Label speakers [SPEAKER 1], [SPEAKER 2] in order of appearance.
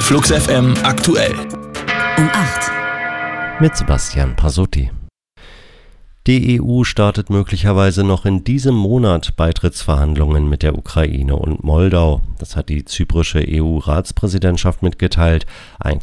[SPEAKER 1] Flux FM aktuell.
[SPEAKER 2] Um 8.
[SPEAKER 3] Mit Sebastian Pasotti. Die EU startet möglicherweise noch in diesem Monat Beitrittsverhandlungen mit der Ukraine und Moldau. Das hat die zyprische EU-Ratspräsidentschaft mitgeteilt. Ein